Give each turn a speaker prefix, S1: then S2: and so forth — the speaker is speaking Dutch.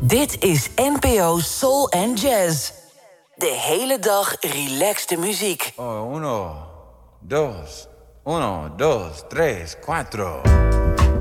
S1: Dit is NPO Soul and Jazz. De hele dag relaxte muziek.
S2: Oh, 1, 2, 1, 2, 3, 4.